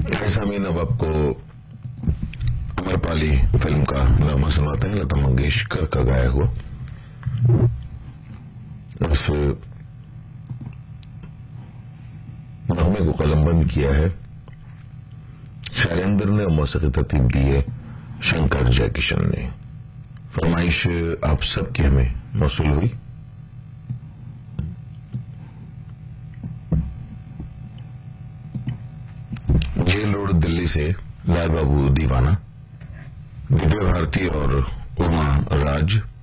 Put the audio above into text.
सामीन, अब आपको अमरपाली फिल्म का नामा सुनाते हैं, लता मंगेशकर का गाया हुआ। इस नगमे को कलमबंद किया है शैलेंद्र ने, मौसीकी तरतीब दी है शंकर जयकिशन ने। फरमाइश आप सबकी हमें मौसूल हुई। जेल रोड दिल्ली से लाल बाबू दीवाना, दिव्या भारती और उमा राज,